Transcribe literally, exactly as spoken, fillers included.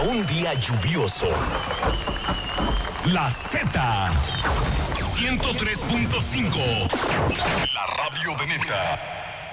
un día lluvioso. La Z ciento tres punto cinco, la radio de neta.